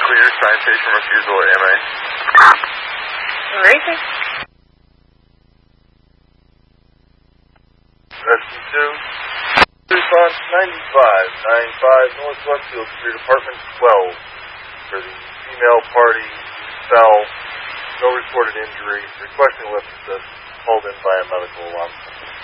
clear, citation refusal at MA. Racing. Rescue 2. Response 9595 North Westfield Street, Apartment 12. For the female party who fell, no reported injury, requesting lift assist, called in by a medical alarm company.